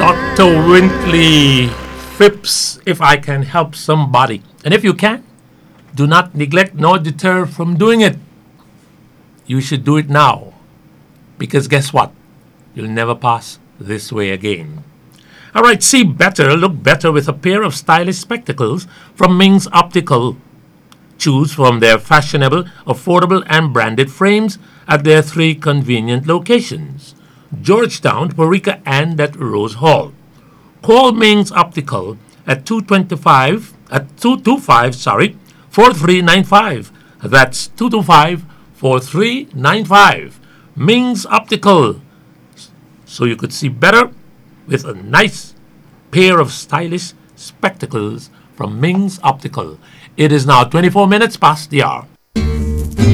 Dr. Wintley Phipps, if I can help somebody. And if you can, do not neglect nor deter from doing it. You should do it now. Because guess what? You'll never pass this way again. All right, see better, look better with a pair of stylish spectacles from Ming's Optical. Choose from their fashionable, affordable, and branded frames at their 3 convenient locations: Georgetown, Eureka, and at Rose Hall. Call Ming's Optical at 225-4395. That's 225-4395. Ming's Optical. So you could see better with a nice pair of stylish spectacles from Ming's Optical. It is now 24 minutes past the hour.